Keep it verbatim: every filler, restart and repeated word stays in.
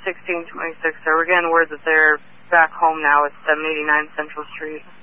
sixteen twenty-six, sir. We're getting word that they're back home now at seven eighty-nine Central Street.